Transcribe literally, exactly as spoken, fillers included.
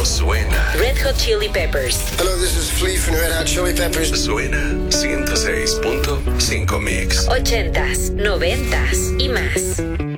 mundo suena. Red Hot Chili Peppers. Hello, this is Flea from Red Hot Chili Peppers. Suena ciento seis punto cinco Mix. Ochentas, noventas y más.